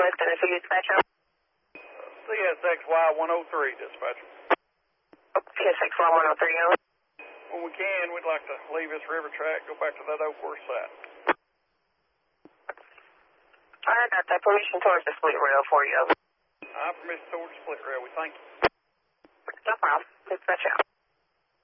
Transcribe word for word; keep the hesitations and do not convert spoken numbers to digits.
Northwest Tennessee dispatcher. C S X Y one oh three, dispatcher. C S X Y one oh three, over. When we can, we'd like to leave this river track, go back to that Oak Horse site. I got that permission towards the split rail for you. I have permission towards the split rail. We thank you. No problem. Dispatch out.